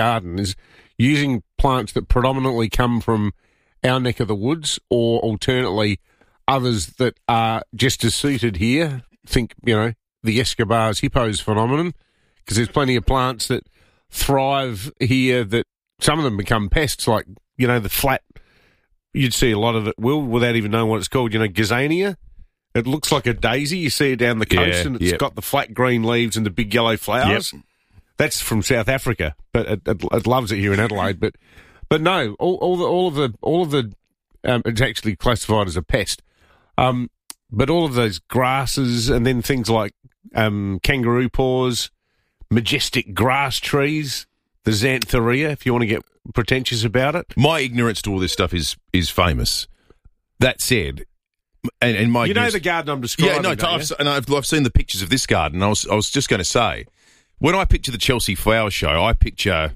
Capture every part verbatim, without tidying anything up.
garden is using plants that predominantly come from our neck of the woods, or alternately others that are just as suited here. Think, you know, the Escobar's hippos phenomenon, because there's plenty of plants that thrive here that some of them become pests, like, you know, the flat, you'd see a lot of it, Will, without even knowing what it's called, you know, Gazania. It looks like a daisy. You see it down the coast, yeah, and it's yep. got the flat green leaves and the big yellow flowers. Yep. That's from South Africa, but it, it, it loves it here in Adelaide. But but no, all, all the all of the all of the um, it's actually classified as a pest. Um, but all of those grasses, and then things like um, kangaroo paws, majestic grass trees, the xanthorrhea, if you want to get pretentious about it. My ignorance to all this stuff is is famous. That said, and, and my you know ignorance, the garden I'm describing. Yeah, no, don't I've, you? and I've, I've seen the pictures of this garden. I was I was just going to say, when I picture the Chelsea Flower Show, I picture.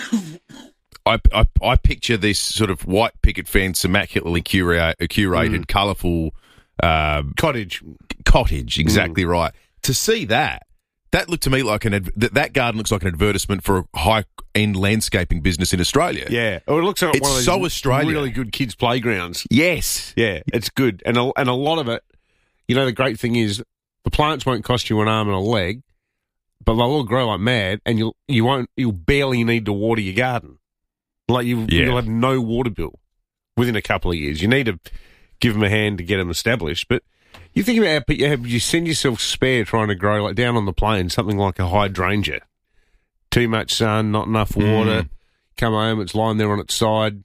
I, I, I picture this sort of white picket fence, immaculately cura- curated, Mm. colourful um, Cottage. Cottage, exactly mm. right. To see that, that looked to me like an ad- that, that garden looks like an advertisement for a high-end landscaping business in Australia. Yeah, or it looks like it's one of these so Australian. really good kids' playgrounds. Yes, yeah, it's good, and a, and a lot of it. You know, the great thing is the plants won't cost you an arm and a leg, but they'll all grow like mad, and you'll you won't you'll barely need to water your garden. Like you, yeah. you'll have no water bill within a couple of years. You need to give them a hand to get them established. But you think about how you, have, you send yourself spare trying to grow, like down on the plain, something like a hydrangea. Too much sun, not enough water. Mm. Come home, it's lying there on its side.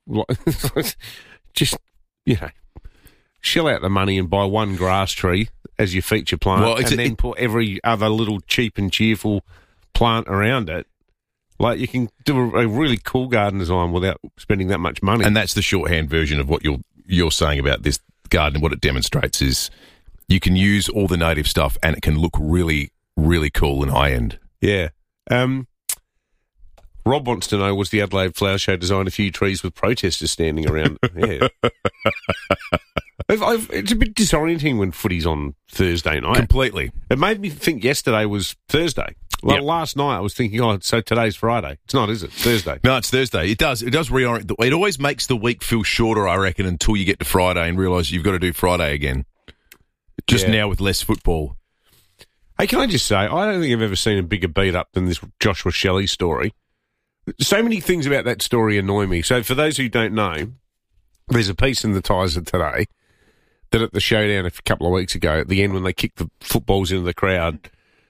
Just, you know, shell out the money and buy one grass tree as your feature plant, well, and a, then it, put every other little cheap and cheerful plant around it. Like, you can do a, a really cool garden design without spending that much money. And that's the shorthand version of what you're you're saying about this garden. What it demonstrates is you can use all the native stuff and it can look really, really cool and high-end. Yeah. Um, Rob wants to know, was the Adelaide Flower Show designed a few trees with protesters standing around? Yeah. I've, I've, it's a bit disorienting when footy's on Thursday night. Completely. It made me think yesterday was Thursday. Well, yep. Last night I was thinking, oh, so today's Friday. It's not, is it? It's Thursday. No, it's Thursday. It does. It does reorient. The, it always makes the week feel shorter, I reckon, until you get to Friday and realise you've got to do Friday again. Just yeah. now with less football. Hey, can I just say, I don't think I've ever seen a bigger beat-up than this Joshua Shelley story. So many things about that story annoy me. So for those who don't know, there's a piece in the Tiser today that at the showdown a couple of weeks ago, at the end when they kicked the footballs into the crowd,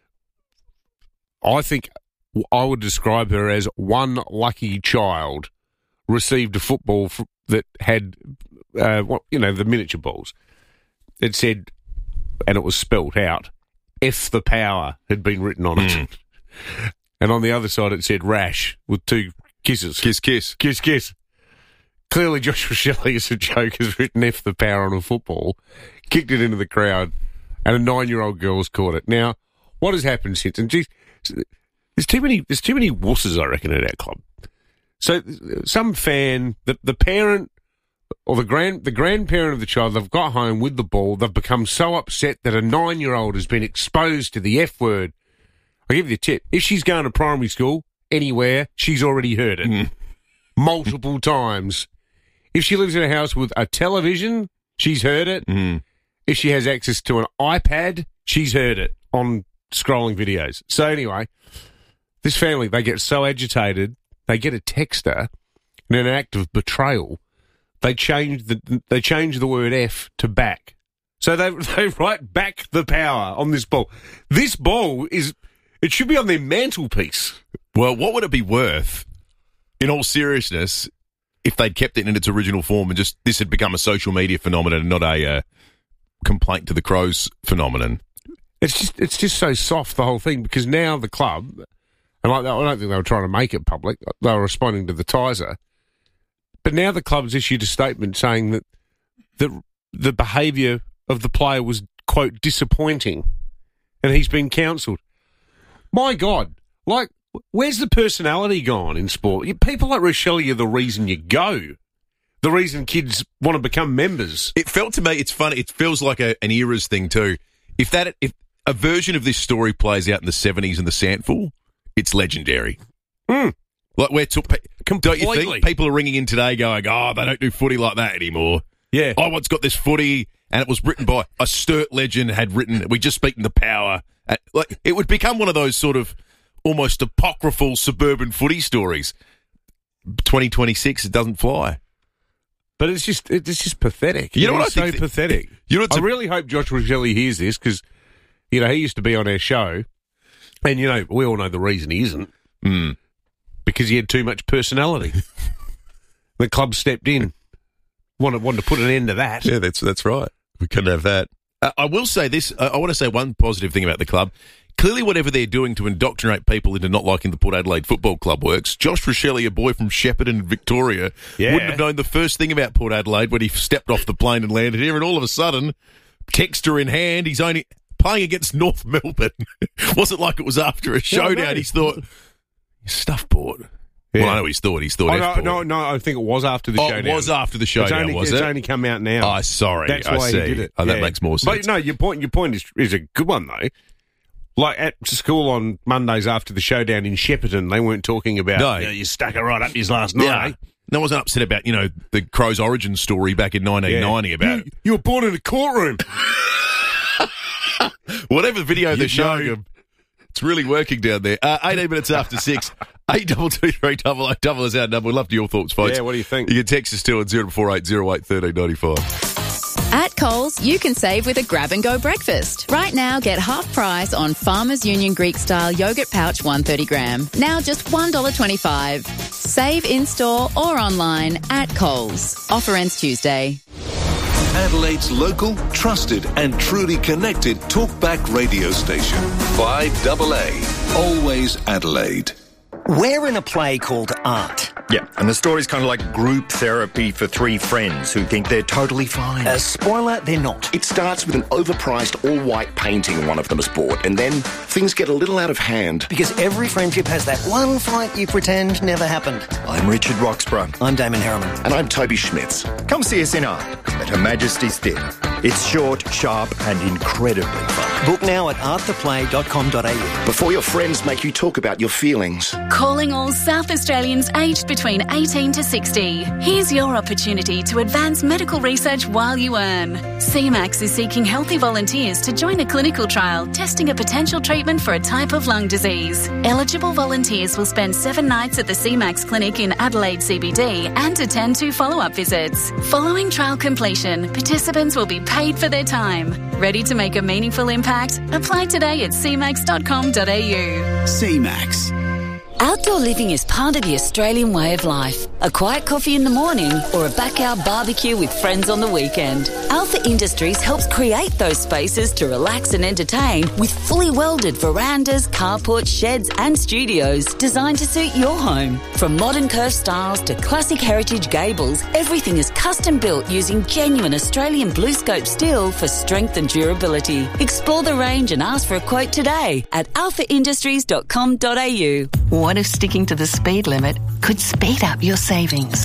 I think I would describe her as one lucky child received a football f- that had, uh, what, you know, the miniature balls. It said, and it was spelt out, F the power had been written on it. Mm. And on the other side it said rash with two kisses. Kiss, kiss. Kiss, kiss. Clearly Joshua Shelley as a joke has written F the power on a football, kicked it into the crowd, and a nine-year-old girl's caught it. Now, what has happened since? And geez, there's too many. There's too many wusses, I reckon, at our club. So some fan, the the parent or the grand the grandparent of the child, they've got home with the ball. They've become so upset that a nine-year-old has been exposed to the F word. I'll give you a tip: if she's going to primary school anywhere, she's already heard it mm. multiple times. If she lives in a house with a television, she's heard it. Mm. If she has access to an iPad, she's heard it on scrolling videos. So anyway, this family, they get so agitated, they get a texter in an act of betrayal. They change the they change the word F to back. So they they write back the power on this ball. This ball is, it should be on their mantelpiece. Well, what would it be worth, in all seriousness, if they'd kept it in its original form and just this had become a social media phenomenon and not a uh, complaint to the Crows phenomenon? It's just it's just so soft, the whole thing, because now the club, and like I don't think they were trying to make it public, they were responding to the Tiser, but now the club's issued a statement saying that the, the behaviour of the player was, quote, disappointing, and he's been counselled. My God, like, where's the personality gone in sport? People like Rochelle are the reason you go, the reason kids want to become members. It felt to me, it's funny, it feels like a, an eras thing too. If that, if a version of this story plays out in the seventies in the Sandful, it's legendary. Mm. Like we're to, don't you Completely. think people are ringing in today going, oh, they don't do footy like that anymore. Yeah. I once got this footy, and it was written by a Sturt legend. Had written, we just speak in the power. And, like it would become one of those sort of almost apocryphal suburban footy stories. twenty twenty-six, it doesn't fly. But it's just it's just pathetic. You know what It's I so think? pathetic. You know what's I a- really hope Josh Roselli hears this because, you know, he used to be on our show, and, you know, we all know the reason he isn't. Mm. Because he had too much personality. The club stepped in, wanted, wanted to put an end to that. Yeah, that's that's right. We couldn't have that. Uh, I will say this. Uh, I want to say one positive thing about the club. Clearly, whatever they're doing to indoctrinate people into not liking the Port Adelaide Football Club works. Josh Roselli, a boy from Shepparton, Victoria, Yeah. wouldn't have known the first thing about Port Adelaide when he stepped off the plane and landed here, and all of a sudden, Kexter in hand, he's only playing against North Melbourne. Wasn't like it was after a showdown. no. He's thought, stuff Port. Yeah. Well, I know he's thought. He's thought Oh, F no, Port. no, no, I think it was after the Oh, showdown. it was after the It's showdown, only, was it's it? only come out now. Oh, sorry. That's I why see. he did it. Oh, that Yeah. makes more sense. But no, your point, your point is, is a good one, though. Like at school on Mondays after the showdown in Shepparton, they weren't talking about, No. you know, you stuck it right up his last night. Yeah. eh? No one's upset about, you know, the Crows origin story back in nineteen ninety Yeah. about You, you were born in a courtroom. whatever video they're You showing know. them. It's really working down there. Uh, eighteen minutes after six. eight double two three double eight double is our number. We'd love to hear your thoughts, folks. Yeah, what do you think? You can text us to on zero four eight zero eight one three nine five. At Coles, you can save with a grab-and-go breakfast. Right now, get half price on Farmers Union Greek-style yogurt pouch one hundred thirty gram. Now just one dollar twenty-five. Save in-store or online at Coles. Offer ends Tuesday. Adelaide's local, trusted and truly connected talkback radio station. five double A. Always Adelaide. We're in a play called Art. Yeah, and the story's kind of like group therapy for three friends who think they're totally fine. Uh, spoiler, they're not. It starts with an overpriced all-white painting one of them has bought, and then things get a little out of hand. Because every friendship has that one fight you pretend never happened. I'm Richard Roxburgh. I'm Damon Harriman. And I'm Toby Schmitz. Come see us in Art at Her Majesty's Theatre. It's short, sharp and incredibly fun. Book now at art the play dot com dot a u. Before your friends make you talk about your feelings. Calling all South Australians aged between eighteen to sixty. Here's your opportunity to advance medical research while you earn. C MAX is seeking healthy volunteers to join a clinical trial testing a potential treatment for a type of lung disease. Eligible volunteers will spend seven nights at the C MAX clinic in Adelaide C B D and attend two follow-up visits. Following trial completion, participants will be paid for their time. Ready to make a meaningful impact? Apply today at c max dot com dot a u. C MAX. Outdoor living is part of the Australian way of life. A quiet coffee in the morning or a backyard barbecue with friends on the weekend. Alpha Industries helps create those spaces to relax and entertain with fully welded verandas, carports, sheds and studios designed to suit your home. From modern curved styles to classic heritage gables, everything is custom built using genuine Australian blue scope steel for strength and durability. Explore the range and ask for a quote today at alpha industries dot com dot a u. What if sticking to the speed limit could speed up your savings?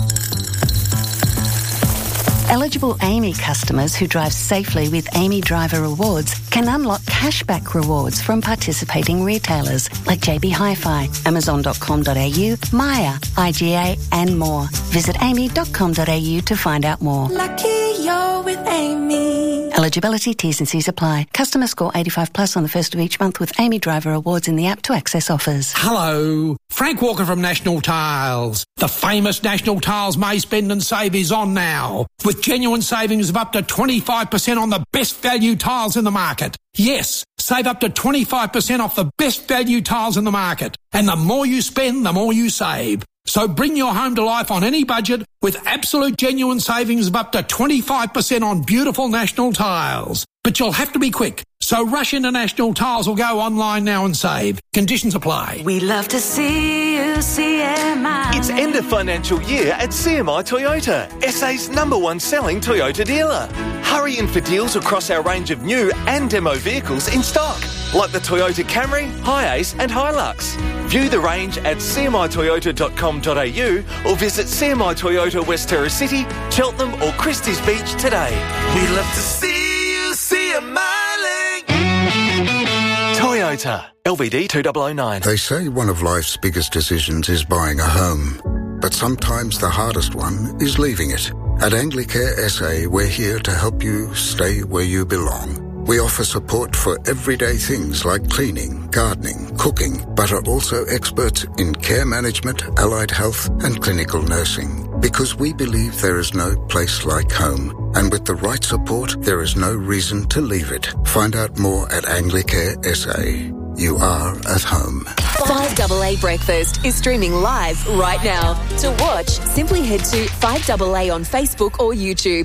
Eligible Amy customers who drive safely with Amy Driver Rewards can unlock cashback rewards from participating retailers like J B Hi-Fi, amazon dot com dot a u, Maya, I G A and more. Visit amy dot com dot a u to find out more. Lucky you're with Amy. Eligibility, T's and C's apply. Customer score eighty-five plus on the first of each month with Amy Driver Awards in the app to access offers. Hello, Frank Walker from National Tiles. The famous National Tiles May Spend and Save is on now, with genuine savings of up to twenty-five percent on the best value tiles in the market. Yes, save up to twenty-five percent off the best value tiles in the market. And the more you spend, the more you save. So bring your home to life on any budget with absolute genuine savings of up to twenty-five percent on beautiful National Tiles. But you'll have to be quick. So rush into National Tiles or go online now and save. Conditions apply. We love to see you, C M I. It's end of financial year at C M I Toyota, S A's number one selling Toyota dealer. Hurry in for deals across our range of new and demo vehicles in stock, like the Toyota Camry, Hiace and Hilux. View the range at c m i toyota dot com dot a u or visit C M I Toyota West Terrace City, Cheltenham or Christie's Beach today. We love to see you, C M I. Toyota. Toyota. L V D two thousand nine. They say one of life's biggest decisions is buying a home, but sometimes the hardest one is leaving it. At Anglicare S A, we're here to help you stay where you belong. We offer support for everyday things like cleaning, gardening, cooking, but are also experts in care management, allied health, and clinical nursing. Because we believe there is no place like home. And with the right support, there is no reason to leave it. Find out more at Anglicare S A. You are at home. five A A Breakfast is streaming live right now. To watch, simply head to five A A on Facebook or YouTube.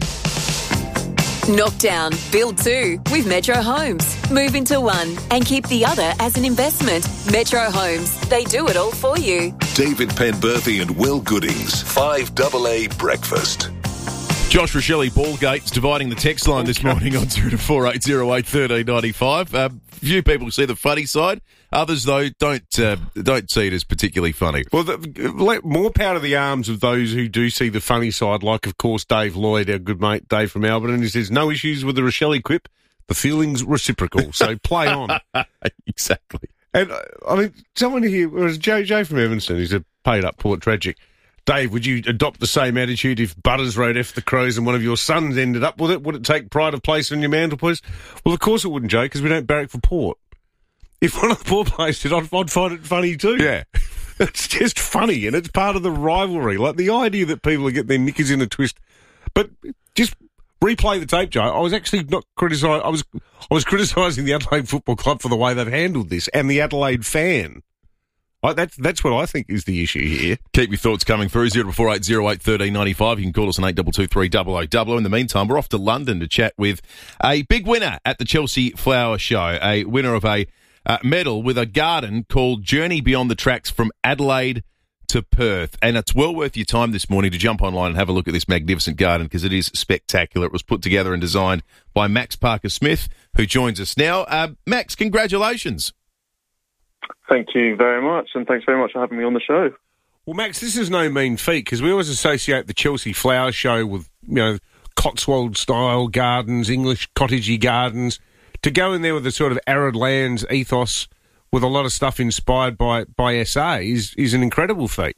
Knockdown, build two with Metro Homes. Move into one and keep the other as an investment. Metro Homes, they do it all for you. David Penberthy and Will Goodings, five A A Breakfast. Josh Rochelle Ballgate's dividing the text line this morning on zero four eight zero eight one three nine five. Uh, few people see the funny side. Others, though, don't uh, don't see it as particularly funny. Well, the, let more power to the arms of those who do see the funny side, like, of course, Dave Lloyd, our good mate, Dave from Albert, and he says, no issues with the Rochelle quip. The feeling's reciprocal, so play on. Exactly. And, uh, I mean, someone here, was Joe, Joe from Evanston, he's a paid-up Port Tragic. Dave, would you adopt the same attitude if Butters wrote F the Crows and one of your sons ended up with it? Would it take pride of place on your mantelpiece? Well, of course it wouldn't, Joe, because we don't barrack for Port. If one of the Port players did, I'd, I'd find it funny too. Yeah. It's just funny, and it's part of the rivalry. Like, the idea that people are getting their knickers in a twist. But just replay the tape, Joe. I was actually not criticising, I was, I was criticising the Adelaide Football Club for the way they've handled this, and the Adelaide fan. Like, that's that's what I think is the issue here. Keep your thoughts coming through, zero four eight zero eight one three nine five. You can call us on eight two two three zero zero zero zero. In the meantime, we're off to London to chat with a big winner at the Chelsea Flower Show, a winner of a uh, medal with a garden called Journey Beyond the Tracks from Adelaide to Perth. And it's well worth your time this morning to jump online and have a look at this magnificent garden because it is spectacular. It was put together and designed by Max Parker-Smith, who joins us now. Uh, Max, congratulations. Thank you very much, and thanks very much for having me on the show. Well, Max, this is no mean feat, because we always associate the Chelsea Flower Show with, you know, Cotswold-style gardens, English cottagey gardens. To go in there with a sort of arid lands ethos with a lot of stuff inspired by, by S A is, is an incredible feat.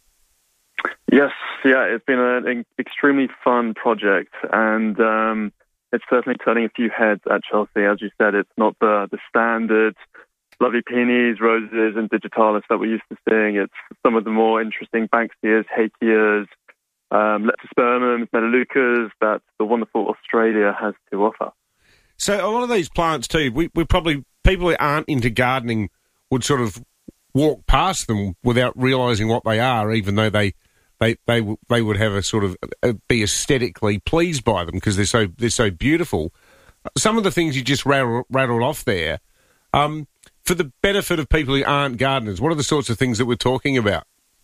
Yes, yeah, it's been an, an extremely fun project, and um, it's certainly turning a few heads at Chelsea. As you said, it's not the, the standard lovely peonies, roses, and digitalis that we're used to seeing. It's some of the more interesting Banksias, Hakeas, um, Leptospermums, Melaleucas that the wonderful Australia has to offer. So a lot of these plants too, we, we probably, people who aren't into gardening would sort of walk past them without realising what they are, even though they they they, they would have a sort of uh, be aesthetically pleased by them because they're so they're so beautiful. Some of the things you just rattled, rattled off there. Um, For the benefit of people who aren't gardeners, what are the sorts of things that we're talking about?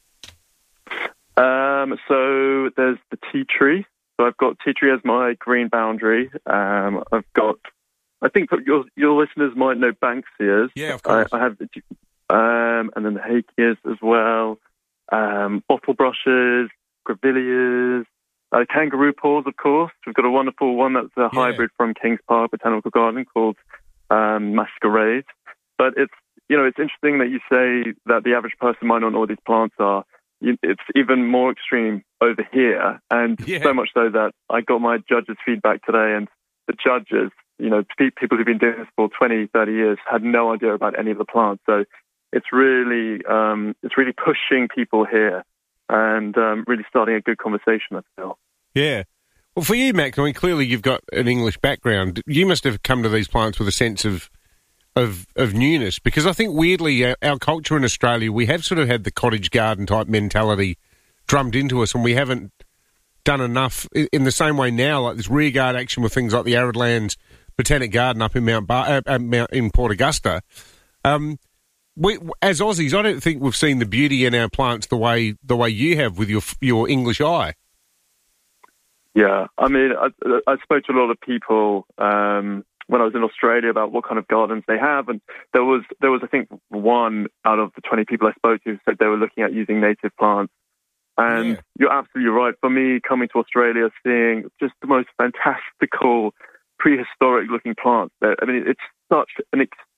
Um, so there's the tea tree. So I've got tea tree as my green boundary. Um, I've got, I think your your listeners might know Banksias. Yeah, of course. I, I have, um, and then the Hakeas as well. Um, bottle brushes, grevilleas, uh, kangaroo paws, of course. We've got a wonderful one that's a yeah. hybrid from Kings Park Botanical Garden called um, Masquerade. But it's, you know, it's interesting that you say that the average person might not know what these plants are. It's even more extreme over here, and yeah. so much so that I got my judges' feedback today, and the judges, you know, people who've been doing this for twenty, thirty years, had no idea about any of the plants. So it's really, um, it's really pushing people here and um, really starting a good conversation, I feel. Yeah. Well, for you, Max, I mean, clearly you've got an English background. You must have come to these plants with a sense of Of, of newness, because I think weirdly our, our culture in Australia, we have sort of had the cottage garden type mentality drummed into us, and we haven't done enough in the same way now, like this rearguard action with things like the Arid Lands Botanic Garden up in Mount, Bar- uh, Mount in Port Augusta. Um, we, as Aussies, I don't think we've seen the beauty in our plants the way the way you have with your your English eye. Yeah, I mean, I, I spoke to a lot of people Um, when I was in Australia about what kind of gardens they have, and there was, there was I think, one out of the twenty people I spoke to who said they were looking at using native plants. And yeah. you're absolutely right. For me, coming to Australia, seeing just the most fantastical, prehistoric-looking plants. I mean, it's such an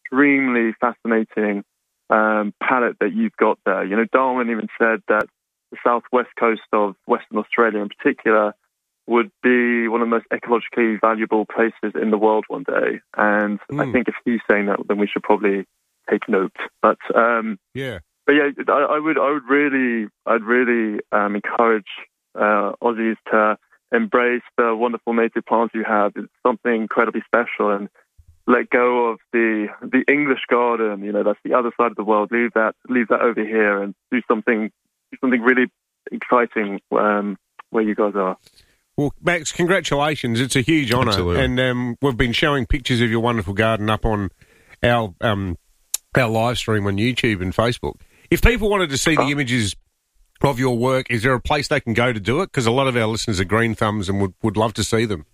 extremely fascinating um, palette that you've got there. You know, Darwin even said that the southwest coast of Western Australia in particular would be one of the most ecologically valuable places in the world one day. And mm. I think if he's saying that, then we should probably take note. But um, yeah, but yeah, I, I would, I would really, I'd really um, encourage uh, Aussies to embrace the wonderful native plants you have. It's something incredibly special, and let go of the the English garden. You know, that's the other side of the world. Leave that, leave that over here, and do something, do something really exciting um, where you guys are. Well, Max, congratulations. It's a huge honour. Absolutely. And um, we've been showing pictures of your wonderful garden up on our um, our live stream on YouTube and Facebook. If people wanted to see the images of your work, is there a place they can go to do it? Because a lot of our listeners are green thumbs and would, would love to see them.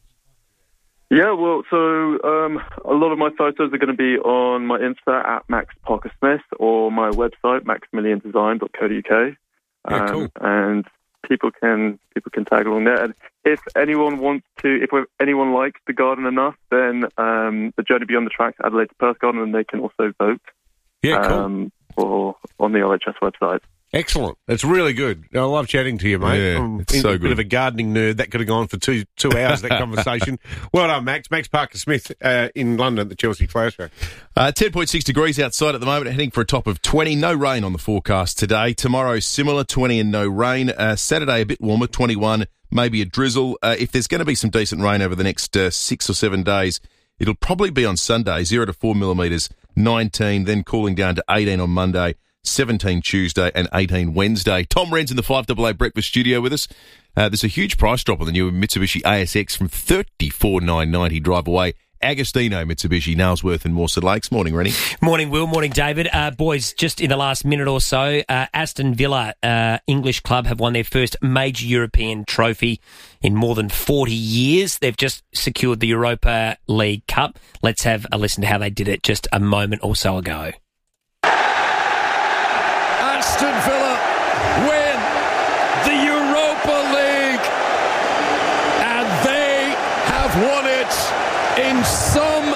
Yeah, well, so um, a lot of my photos are going to be on my Insta at Max Parker Smith or my website, maximilian design dot co dot uk. Um, Yeah, cool. And people can people can tag along there. And if anyone wants to, if anyone likes the garden enough, then um, the Journey Beyond the Tracks Adelaide to Perth Garden, and they can also vote. Yeah, cool. Um, or on the L H S website. Excellent. It's really good. I love chatting to you, mate. Yeah, I'm it's a so bit good. of a gardening nerd. That could have gone for two two hours, that conversation. Well done, Max. Max Parker Smith uh, in London at the Chelsea Flower Show. Uh, ten point six degrees outside at the moment, heading for a top of twenty. No rain on the forecast today. Tomorrow, similar, twenty and no rain. Uh, Saturday, a bit warmer, twenty-one, maybe a drizzle. Uh, if there's going to be some decent rain over the next uh, six or seven days, it'll probably be on Sunday, zero to four millimetres, nineteen, then cooling down to eighteen on Monday, seventeen Tuesday and eighteen Wednesday. Tom Wren's in the five A A Breakfast Studio with us. Uh, there's a huge price drop on the new Mitsubishi A S X from thirty-four thousand nine hundred ninety drive away. Agostino Mitsubishi, Nailsworth and Morsted Lakes. Morning, Rennie. Morning, Will. Morning, David. Uh, boys, just in the last minute or so, uh, Aston Villa, uh, English club, have won their first major European trophy in more than forty years. They've just secured the Europa League Cup. Let's have a listen to how they did it just a moment or so ago. Aston Villa win the Europa League, and they have won it in some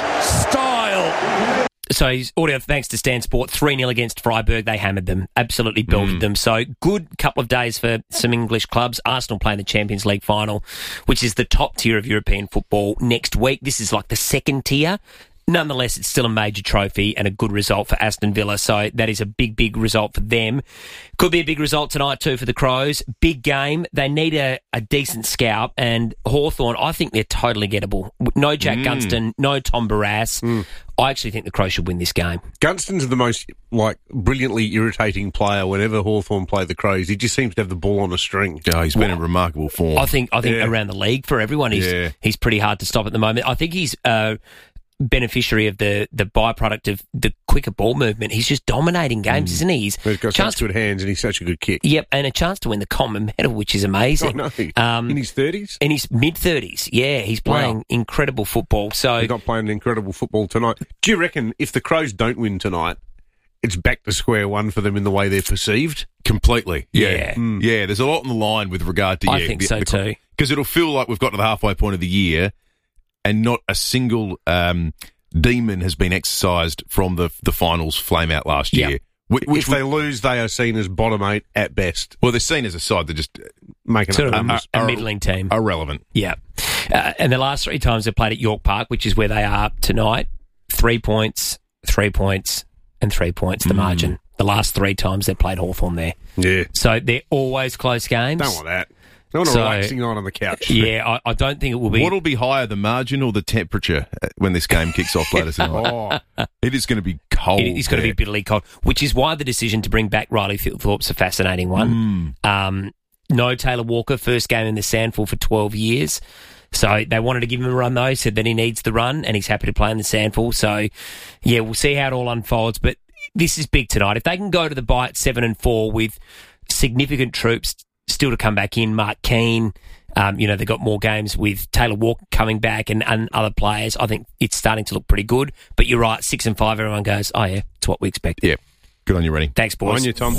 style. So his audio, thanks to Stan Sport, three nil against Freiburg. They hammered them, absolutely belted mm. them. So good couple of days for some English clubs. Arsenal playing the Champions League final, which is the top tier of European football next week. This is like the second tier. Nonetheless, it's still a major trophy and a good result for Aston Villa, so that is a big, big result for them. Could be a big result tonight too for the Crows. Big game. They need a, a decent scalp, and Hawthorn, I think they're totally gettable. No Jack mm. Gunston, no Tom Barrass. Mm. I actually think the Crows should win this game. Gunston's the most, like, brilliantly irritating player whenever Hawthorn play the Crows. He just seems to have the ball on a string. Oh, he's been well, in remarkable form. I think I think yeah. around the league for everyone, he's, yeah. he's pretty hard to stop at the moment. I think he's... Uh, beneficiary of the, the byproduct of the quicker ball movement. He's just dominating games, mm. isn't he? He's got such good hands and he's such a good kick. Yep, and a chance to win the common medal, which is amazing. Oh, no. Um, in his thirties? In his mid-thirties, yeah. He's playing wow. incredible football. So he's not playing incredible football tonight. Do you reckon if the Crows don't win tonight, it's back to square one for them in the way they're perceived? Completely. Yeah. Yeah, mm. yeah there's a lot on the line with regard to... I yeah, think the, so the, too. Because it'll feel like we've got to the halfway point of the year and not a single... Um, demon has been exercised from the the finals flame out last year. Yep. Which, which if they lose, they are seen as bottom eight at best. Well, they're seen as a side that just making sort a, of a, a middling team, irrelevant. Yeah, uh, and the last three times they played at York Park, which is where they are tonight, three points, three points, and three points. The mm. margin. The last three times they played Hawthorn there. Yeah. So they're always close games. Don't want that. I want a so, relaxing night on the couch. Yeah, I, I don't think it will be. What'll be higher, the margin or the temperature when this game kicks off later tonight? oh. It is going to be cold. It is going to be bitterly cold, which is why the decision to bring back Riley Thorpe's a fascinating one. Mm. Um, no Taylor Walker, first game in the Sandful for twelve years. So they wanted to give him a run, though, said that he needs the run, and he's happy to play in the Sandful. So, yeah, we'll see how it all unfolds. But this is big tonight. If they can go to the bye at seven and four with significant troops still to come back in, Mark Keane, um, you know, they've got more games with Taylor Walker coming back and, and other players. I think it's starting to look pretty good. But you're right, six and five, everyone goes, oh, yeah, it's what we expect. Yeah, good on you, Rennie. Thanks, boys. On you, Tom.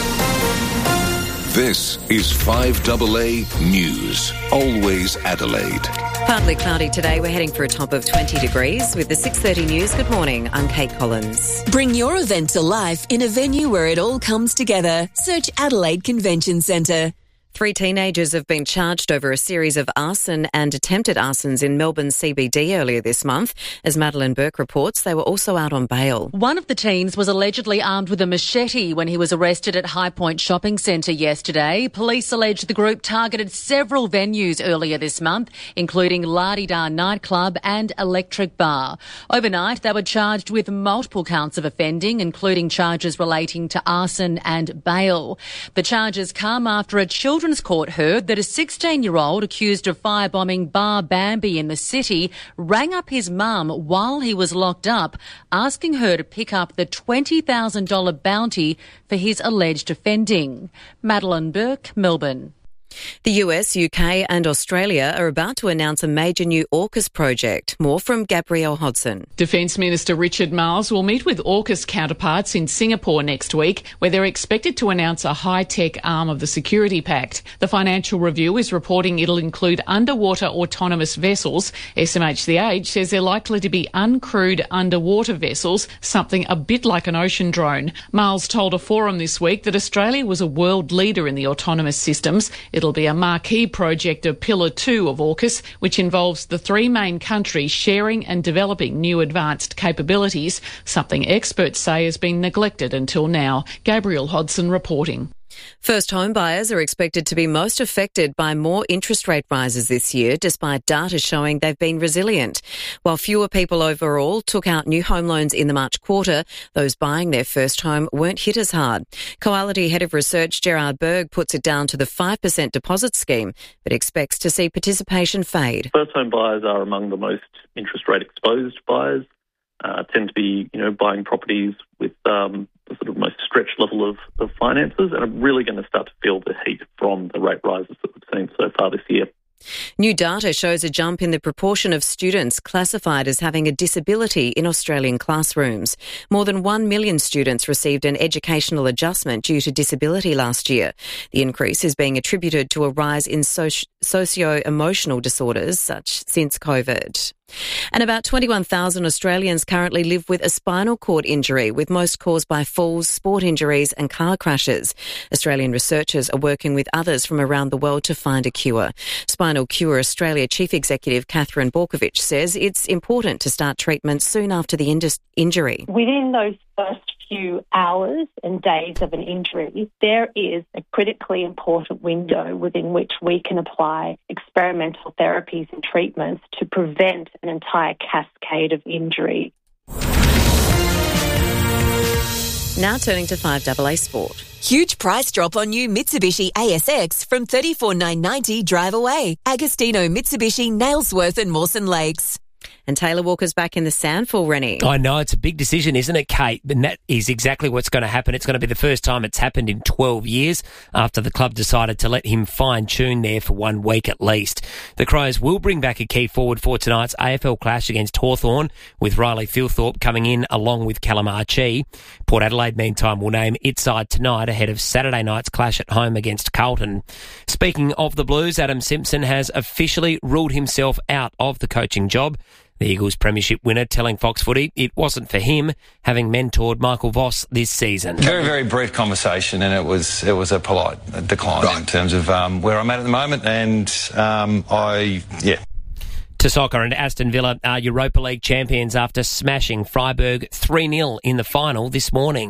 This is five A A News, always Adelaide. Partly cloudy today. We're heading for a top of twenty degrees. With the six thirty news, good morning. I'm Kate Collins. Bring your event to life in a venue where it all comes together. Search Adelaide Convention Centre. Three teenagers have been charged over a series of arson and attempted arsons in Melbourne C B D earlier this month. As Madeline Burke reports, they were also out on bail. One of the teens was allegedly armed with a machete when he was arrested at High Point Shopping Centre yesterday. Police allege the group targeted several venues earlier this month, including La-di-Da nightclub and Electric Bar. Overnight, they were charged with multiple counts of offending, including charges relating to arson and bail. The charges come after a children's court heard that a sixteen-year-old accused of firebombing Bar Bambi in the city rang up his mum while he was locked up, asking her to pick up the twenty thousand dollars bounty for his alleged offending. Madeline Burke, Melbourne. The U S, U K and Australia are about to announce a major new AUKUS project. More from Gabrielle Hodson. Defence Minister Richard Marles will meet with AUKUS counterparts in Singapore next week, where they're expected to announce a high-tech arm of the Security Pact. The Financial Review is reporting it'll include underwater autonomous vessels. S M H The Age says they're likely to be uncrewed underwater vessels, something a bit like an ocean drone. Marles told a forum this week that Australia was a world leader in the autonomous systems. It'll be a marquee project of Pillar two of AUKUS, which involves the three main countries sharing and developing new advanced capabilities, something experts say has been neglected until now. Gabrielle Hodson reporting. First home buyers are expected to be most affected by more interest rate rises this year, despite data showing they've been resilient. While fewer people overall took out new home loans in the March quarter, those buying their first home weren't hit as hard. Coality Head of Research Gerard Berg puts it down to the five percent deposit scheme, but expects to see participation fade. First home buyers are among the most interest rate exposed buyers, uh, tend to be, you know, buying properties with um, the sort of most stretched level of, of finances, and are really going to start to feel the heat from the rate rises that we've seen so far this year. New data shows a jump in the proportion of students classified as having a disability in Australian classrooms. More than one million students received an educational adjustment due to disability last year. The increase is being attributed to a rise in soci- socio-emotional disorders such since COVID. And about twenty-one thousand Australians currently live with a spinal cord injury, with most caused by falls, sport injuries and car crashes. Australian researchers are working with others from around the world to find a cure. Spinal Cure Australia Chief Executive Catherine Borkovich says it's important to start treatment soon after the indus- injury. Within those first few hours and days of an injury, there is a critically important window within which we can apply experimental therapies and treatments to prevent an entire cascade of injury. Now turning to five A A Sport. Huge price drop on new Mitsubishi A S X from thirty-four thousand nine hundred ninety dollars drive away. Agostino Mitsubishi, Nailsworth and Mawson Lakes. And Taylor Walker's back in the SANFL, Rennie. I know, it's a big decision, isn't it, Kate? And that is exactly what's going to happen. It's going to be the first time it's happened in twelve years after the club decided to let him fine-tune there for one week at least. The Crows will bring back a key forward for tonight's A F L clash against Hawthorn, with Riley Thilthorpe coming in along with Callum Archie. Port Adelaide, meantime, will name its side tonight ahead of Saturday night's clash at home against Carlton. Speaking of the Blues, Adam Simpson has officially ruled himself out of the coaching job. The Eagles premiership winner telling Fox Footy it wasn't for him, having mentored Michael Voss this season. Very, very brief conversation, and it was it was a polite decline right. in terms of um, where I'm at at the moment, and um, I, yeah. To soccer, and Aston Villa are Europa League champions after smashing Freiburg three nil in the final this morning.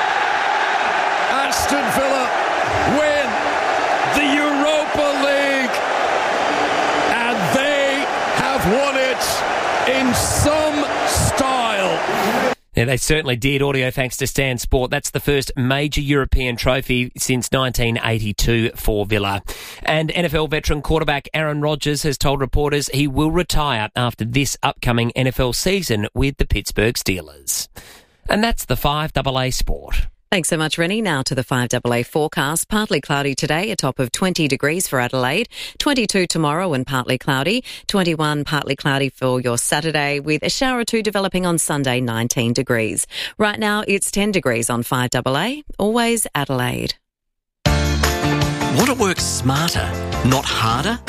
Aston Villa win the Europa League, and they have won it in some style. Yeah, they certainly did. Audio thanks to Stan Sport. That's the first major European trophy since nineteen eighty-two for Villa. And N F L veteran quarterback Aaron Rodgers has told reporters he will retire after this upcoming N F L season with the Pittsburgh Steelers. And that's the five A A Sport. Thanks so much, Rennie. Now to the five A A forecast. Partly cloudy today, a top of twenty degrees for Adelaide, twenty-two tomorrow and partly cloudy, twenty-one partly cloudy for your Saturday, with a shower or two developing on Sunday, nineteen degrees. Right now, it's ten degrees on five A A, always Adelaide. Want to work smarter, not harder?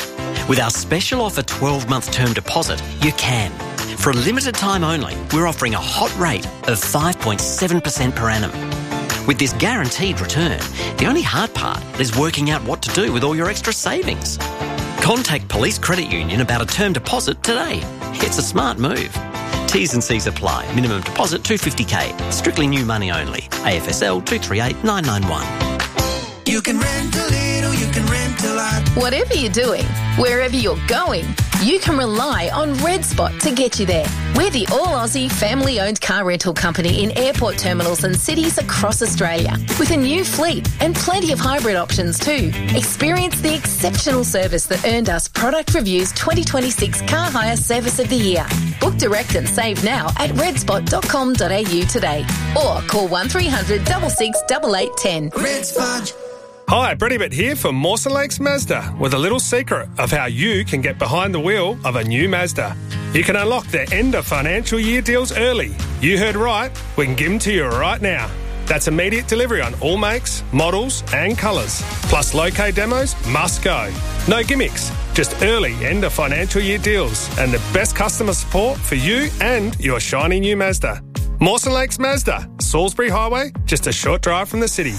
With our special offer twelve-month term deposit, you can. For a limited time only, we're offering a hot rate of five point seven percent per annum. With this guaranteed return, the only hard part is working out what to do with all your extra savings. Contact Police Credit Union about a term deposit today. It's a smart move. T's and C's apply. Minimum deposit two hundred fifty thousand. Strictly new money only. A F S L two three eight nine nine one. You can rent a little, you can rent a lot. Whatever you're doing, wherever you're going, you can rely on Red Spot to get you there. We're the all-Aussie family-owned car rental company in airport terminals and cities across Australia, with a new fleet and plenty of hybrid options too. Experience the exceptional service that earned us Product Review's twenty twenty-six Car Hire Service of the Year. Book direct and save now at red spot dot com dot a u today, or call one three hundred six six eight eight one zero. Red Spot. Hi, Brady Bitt here from Mawson Lakes Mazda with a little secret of how you can get behind the wheel of a new Mazda. You can unlock their end of financial year deals early. You heard right, we can give them to you right now. That's immediate delivery on all makes, models and colours. Plus low-K demos must go. No gimmicks, just early end of financial year deals and the best customer support for you and your shiny new Mazda. Mawson Lakes Mazda, Salisbury Highway, just a short drive from the city.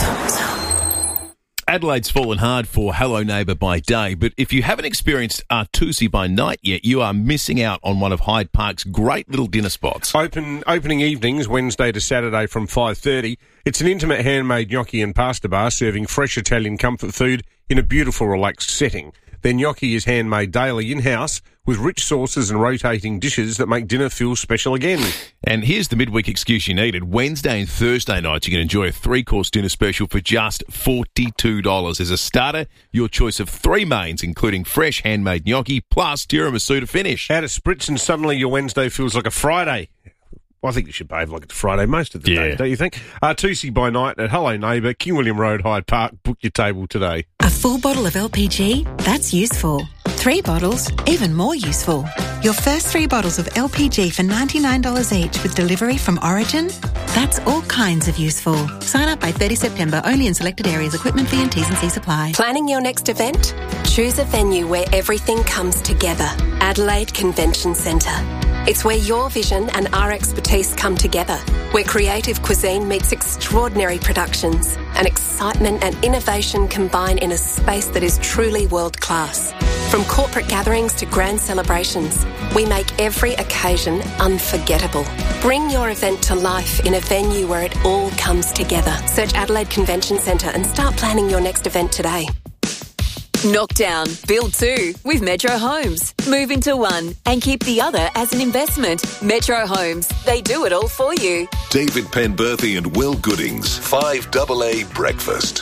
Adelaide's fallen hard for Hello Neighbour by day, but if you haven't experienced Artusi by night yet, you are missing out on one of Hyde Park's great little dinner spots. Open opening evenings, Wednesday to Saturday from five thirty. It's an intimate handmade gnocchi and pasta bar serving fresh Italian comfort food in a beautiful, relaxed setting. Their gnocchi is handmade daily in-house with rich sauces and rotating dishes that make dinner feel special again. And here's the midweek excuse you needed. Wednesday and Thursday nights, you can enjoy a three-course dinner special for just forty-two dollars. As a starter, your choice of three mains, including fresh handmade gnocchi plus tiramisu to finish. Add a spritz and suddenly your Wednesday feels like a Friday. I think you should behave like it's Friday most of the Yeah. day, don't you think? Artusi by night at Hello Neighbour, King William Road, Hyde Park. Book your table today. A full bottle of L P G? That's useful. Three bottles? Even more useful. Your first three bottles of L P G for ninety-nine dollars each with delivery from Origin? That's all kinds of useful. Sign up by thirty September, only in selected areas. Equipment fee and T's and C's apply. Planning your next event? Choose a venue where everything comes together. Adelaide Convention Centre. It's where your vision and our expertise come together, where creative cuisine meets extraordinary productions, and excitement and innovation combine in a space that is truly world-class. From corporate gatherings to grand celebrations, we make every occasion unforgettable. Bring your event to life in a venue where it all comes together. Search Adelaide Convention Centre and start planning your next event today. Knock down, build two with Metro Homes. Move into one and keep the other as an investment. Metro Homes, they do it all for you. David Penberthy and Will Goodings, five double A Breakfast.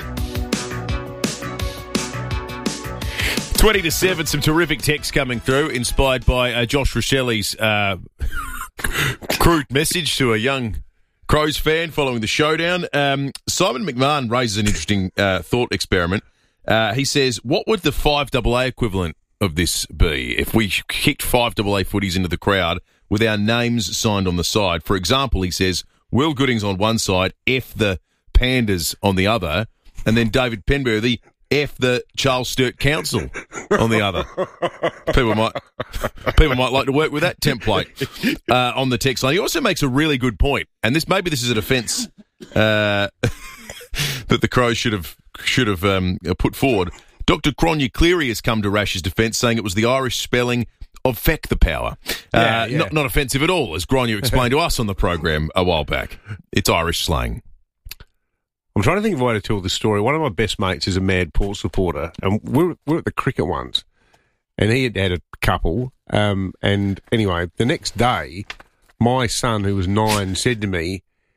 twenty to seven, some terrific texts coming through, inspired by uh, Josh Rochelli's uh, crude message to a young Crows fan following the showdown. Um, Simon McMahon raises an interesting uh, thought experiment. Uh, he says, what would the five double A equivalent of this be if we kicked five double A footies into the crowd with our names signed on the side? For example, he says, Will Goodings on one side, F the Pandas on the other, and then David Penberthy, F the Charles Sturt Council on the other. People might people might like to work with that template uh, on the text line. He also makes a really good point, and this maybe this is a defence uh, that the Crows should have should have um, put forward. Doctor Cronje Cleary has come to Rash's defence, saying it was the Irish spelling of feck the power. Yeah, uh, yeah. Not, not offensive at all, as Gronje explained to us on the program a while back. It's Irish slang. I'm trying to think of a way to tell this story. One of my best mates is a mad Port supporter, and we're, we're at the cricket once, and he had had a couple, um, and anyway, the next day, my son, who was nine, said to me,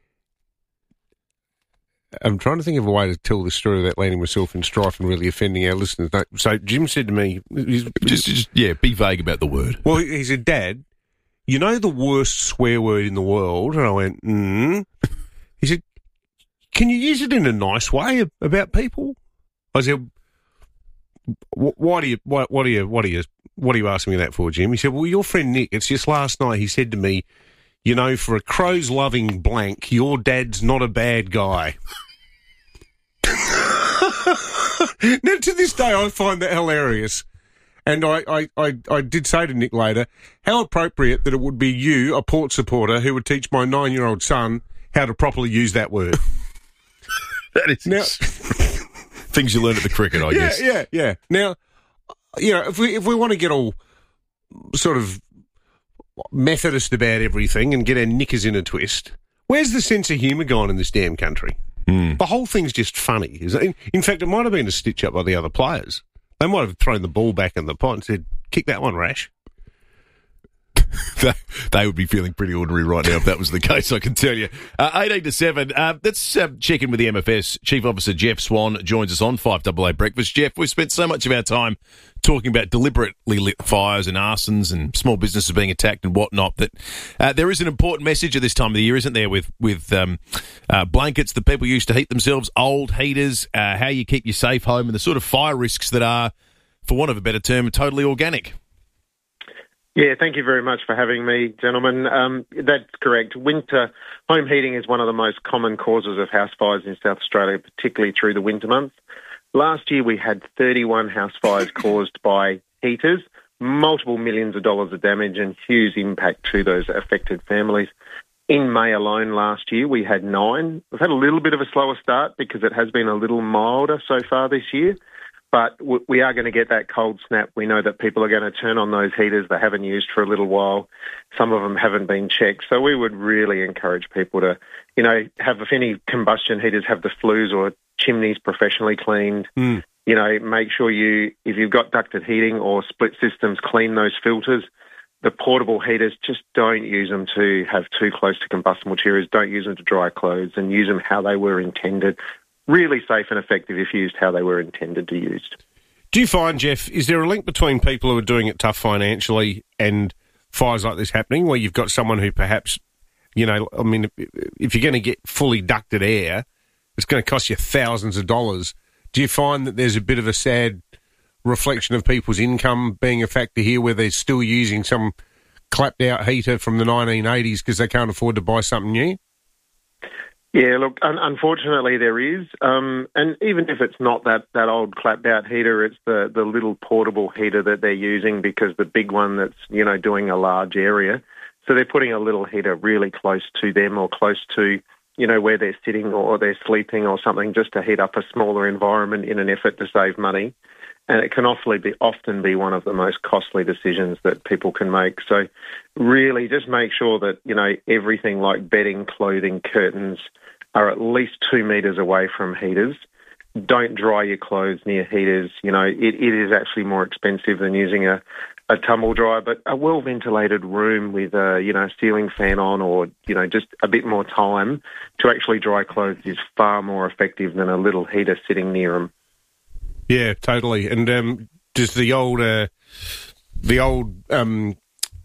I'm trying to think of a way to tell this story without landing myself in strife and really offending our listeners. No, so Jim said to me... He's, just, just, yeah, be vague about the word. Well, he said, Dad, you know the worst swear word in the world? And I went, hmm. He said, can you use it in a nice way about people? I said, why do you, why, what are you, what are you, what are you asking me that for, Jim? He said, well, your friend Nick, it's just last night he said to me, you know, for a Crows loving blank, your dad's not a bad guy. Now, to this day, I find that hilarious. And I, I, I, I did say to Nick later, how appropriate that it would be you, a Port supporter, who would teach my nine-year-old son how to properly use that word. That is now, things you learn at the cricket, I yeah, guess. Yeah, yeah. Now, you know, if we if we want to get all sort of Methodist about everything and get our knickers in a twist, where's the sense of humour gone in this damn country? Mm. The whole thing's just funny. In, in fact, it might have been a stitch up by the other players. They might have thrown the ball back in the pot and said, kick that one, Rash. they, they would be feeling pretty ordinary right now if that was the case, I can tell you. Uh, eighteen to seven. Uh, let's uh, check in with the M F S. Chief Officer Jeff Swan joins us on five double A Breakfast. Jeff, we've spent so much of our time talking about deliberately lit fires and arsons and small businesses being attacked and whatnot, that uh, there is an important message at this time of the year, isn't there, with, with um, uh, blankets that people use to heat themselves, old heaters, uh, how you keep your safe home, and the sort of fire risks that are, for want of a better term, totally organic. Yeah, thank you very much for having me, gentlemen. Um, that's correct. Winter home heating is one of the most common causes of house fires in South Australia, particularly through the winter months. Last year we had thirty-one house fires caused by heaters, multiple millions of dollars of damage and huge impact to those affected families. In May alone last year we had nine. We've had a little bit of a slower start because it has been a little milder so far this year. But we are going to get that cold snap. We know that people are going to turn on those heaters they haven't used for a little while. Some of them haven't been checked. So we would really encourage people to, you know, have, if any combustion heaters have the flues or chimneys professionally cleaned. Mm. You know, make sure you, if you've got ducted heating or split systems, clean those filters. The portable heaters, just don't use them to have too close to combustible materials. Don't use them to dry clothes, and use them how they were intended. Really safe and effective if used how they were intended to be used. Do you find, Jeff, is there a link between people who are doing it tough financially and fires like this happening, where you've got someone who perhaps, you know, I mean, if you're going to get fully ducted air, it's going to cost you thousands of dollars. Do you find that there's a bit of a sad reflection of people's income being a factor here, where they're still using some clapped-out heater from the nineteen eighties because they can't afford to buy something new? Yeah, look, un- unfortunately there is. Um, and even if it's not that, that old clapped-out heater, it's the, the little portable heater that they're using, because the big one that's, you know, doing a large area. So they're putting a little heater really close to them or close to, you know, where they're sitting or they're sleeping or something, just to heat up a smaller environment in an effort to save money. And it can often be, often be one of the most costly decisions that people can make. So really just make sure that, you know, everything like bedding, clothing, curtains are at least two metres away from heaters. Don't dry your clothes near heaters. You know, it, it is actually more expensive than using a, a tumble dryer, but a well-ventilated room with a, you know, ceiling fan on, or, you know, just a bit more time to actually dry clothes is far more effective than a little heater sitting near them. Yeah, totally. And um, does the old, uh, the old, um,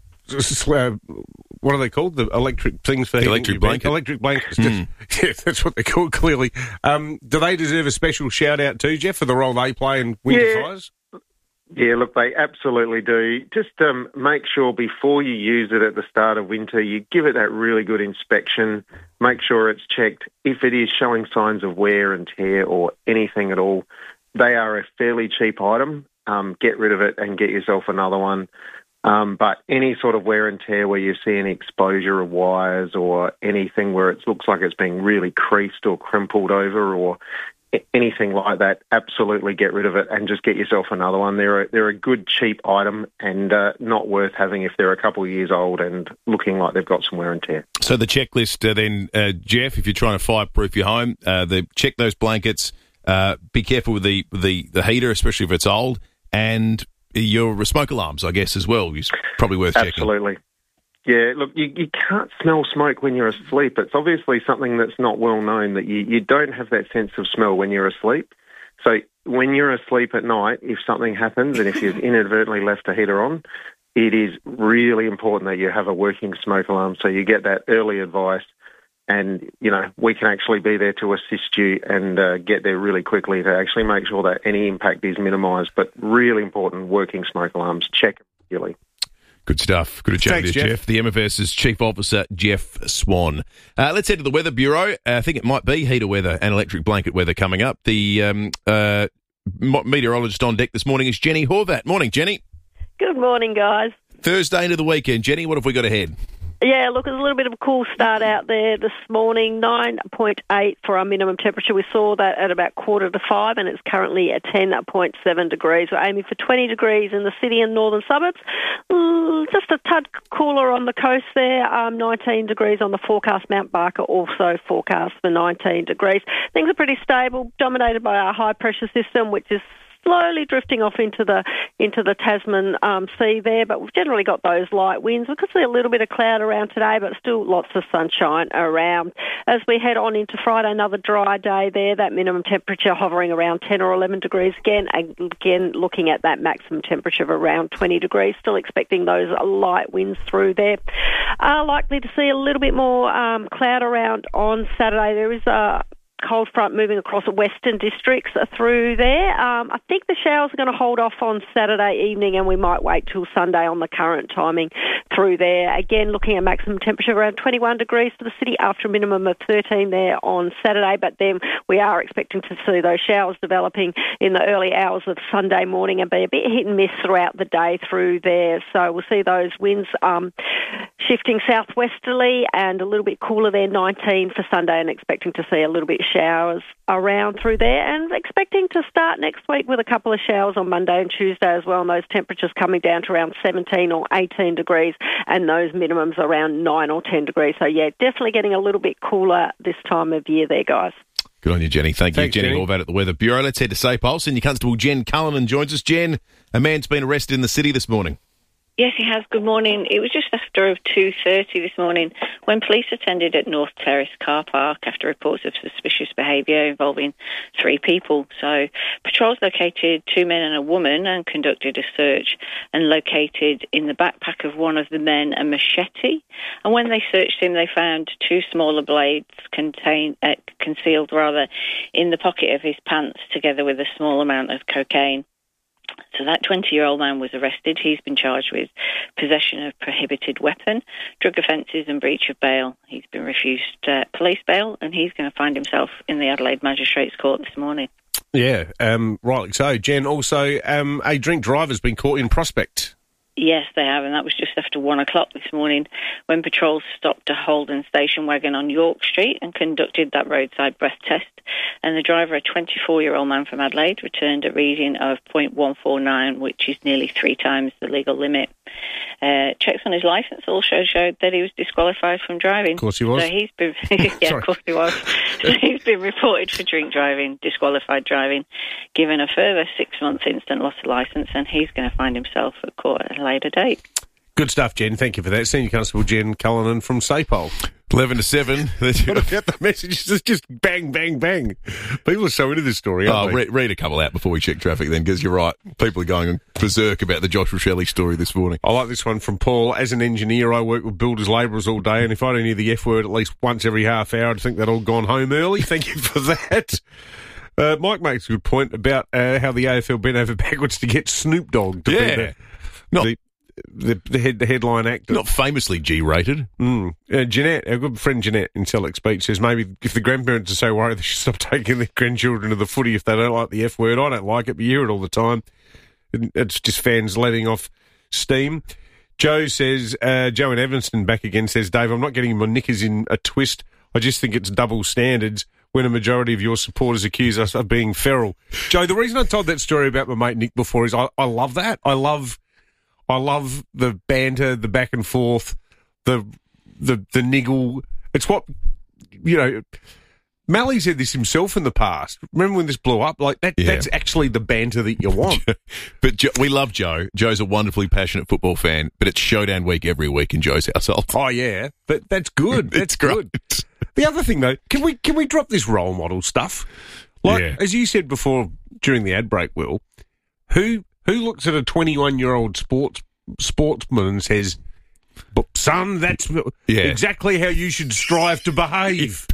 uh, what are they called? The electric things for the electric blanket. Electric blankets. Mm. Yeah, that's what they're called. Clearly, um, do they deserve a special shout out too, Jeff, for the role they play in winter yeah. fires? Yeah, look, they absolutely do. Just um, make sure before you use it at the start of winter, you give it that really good inspection. Make sure it's checked. If it is showing signs of wear and tear or anything at all, they are a fairly cheap item. Um, get rid of it and get yourself another one. Um, but any sort of wear and tear where you see any exposure of wires or anything where it looks like it's being really creased or crimpled over or anything like that, absolutely get rid of it and just get yourself another one. They're a, they're a good, cheap item and uh, not worth having if they're a couple of years old and looking like they've got some wear and tear. So the checklist uh, then, uh, Jeff, if you're trying to fireproof your home, uh, the, check those blankets, uh, be careful with the, the, the heater, especially if it's old, and your smoke alarms, I guess, as well, is probably worth checking. Absolutely. Yeah, look, you, you can't smell smoke when you're asleep. It's obviously something that's not well known, that you, you don't have that sense of smell when you're asleep. So when you're asleep at night, if something happens and if you've inadvertently left a heater on, it is really important that you have a working smoke alarm so you get that early advice. And, you know, we can actually be there to assist you and uh, get there really quickly to actually make sure that any impact is minimised. But really important, working smoke alarms. Check them regularly. Good stuff. Good to chat with you, Jeff. Jeff. The M F S's Chief Officer, Jeff Swan. Uh, let's head to the Weather Bureau. Uh, I think it might be heater weather and electric blanket weather coming up. The um, uh, meteorologist on deck this morning is Jenny Horvat. Morning, Jenny. Good morning, guys. Thursday into the weekend. Jenny, what have we got ahead? Yeah, look, it's a little bit of a cool start out there this morning. nine point eight for our minimum temperature. We saw that at about quarter to five, and it's currently at ten point seven degrees. We're aiming for twenty degrees in the city and northern suburbs. Mm, just a tad cooler on the coast there. Um, nineteen degrees on the forecast. Mount Barker also forecast for nineteen degrees. Things are pretty stable, dominated by our high pressure system, which is slowly drifting off into the into the Tasman um, Sea there, but we've generally got those light winds. We could see a little bit of cloud around today, but still lots of sunshine around. As we head on into Friday, another dry day there, that minimum temperature hovering around ten or eleven degrees. Again, again looking at that maximum temperature of around twenty degrees, still expecting those light winds through there. Are likely to see a little bit more um, cloud around on Saturday. There is a cold front moving across the western districts through there. Um, I think the showers are going to hold off on Saturday evening, and we might wait till Sunday on the current timing through there. Again, looking at maximum temperature around twenty-one degrees for the city after a minimum of thirteen there on Saturday, but then we are expecting to see those showers developing in the early hours of Sunday morning and be a bit hit and miss throughout the day through there. So we'll see those winds um, shifting southwesterly and a little bit cooler there, nineteen for Sunday, and expecting to see a little bit showers around through there, and expecting to start next week with a couple of showers on Monday and Tuesday as well, and those temperatures coming down to around seventeen or eighteen degrees, and those minimums around nine or ten degrees. So yeah, definitely getting a little bit cooler this time of year there, guys. Good on you, Jenny. Thank Thanks, you, Jenny. Jenny. All about at the Weather Bureau. Let's head to Sapole. Senior Constable Jen Cullinan joins us. Jen, a man's been arrested in the city this morning. Yes, he has. Good morning. It was just after two thirty this morning when police attended at North Terrace car park after reports of suspicious behaviour involving three people. So patrols located two men and a woman and conducted a search, and located in the backpack of one of the men a machete. And when they searched him, they found two smaller blades contained, uh, concealed rather in the pocket of his pants, together with a small amount of cocaine. So that twenty-year-old man was arrested. He's been charged with possession of prohibited weapon, drug offences and breach of bail. He's been refused uh, police bail, and he's going to find himself in the Adelaide Magistrates Court this morning. Yeah, um, rightly so. Jen, also, um, a drink driver's been caught in Prospect. Yes, they have, and that was just after one o'clock this morning when patrols stopped a Holden station wagon on York Street and conducted that roadside breath test. And the driver, a twenty-four-year-old man from Adelaide, returned a reading of point one four nine, which is nearly three times the legal limit. Uh, checks on his licence also showed that he was disqualified from driving. Of course he was. So he's been, yeah, of course he was. So he's been reported for drink driving, disqualified driving, given a further six months instant loss of licence, and he's going to find himself at court at a later date. Good stuff, Jen. Thank you for that. Senior Constable Jen Cullinan from Sapole. eleven to seven. What about the messages? It's just bang, bang, bang. People are so into this story, aren't Oh, they? read, read a couple out before we check traffic then, because you're right. People are going berserk about the Joshua Shelley story this morning. I like this one from Paul. As an engineer, I work with builders, labourers all day, and if I don't hear the F word at least once every half hour, I'd think they'd all gone home early. Thank you for that. Uh, Mike makes a good point about uh, how the A F L bent over backwards to get Snoop Dogg to Yeah. be the, Not- the, the, the, head, the headline actor. Not famously G-rated. Mm. Uh, Jeanette, our good friend Jeanette in Selleck Speech says maybe if the grandparents are so worried they should stop taking their grandchildren to the footy if they don't like the F word. I don't like it, but you hear it all the time. It's just fans letting off steam. Joe says, uh, Joe in Evanston back again says, Dave, I'm not getting my knickers in a twist. I just think it's double standards when a majority of your supporters accuse us of being feral. Joe, the reason I told that story about my mate Nick before is I, I love that. I love I love the banter, the back and forth, the the the niggle. It's what, you know, Mally said this himself in the past. Remember when this blew up? Like that, Yeah. That's actually the banter that you want. But jo- we love Joe. Joe's a wonderfully passionate football fan, but it's showdown week every week in Joe's household. Oh yeah, but that's good. That's It's great. good. The other thing though, can we can we drop this role model stuff? Like Yeah. as you said before during the ad break, Will, who who looks at a twenty-one year old sports sportsman and says, "But son, that's Yeah. exactly how you should strive to behave."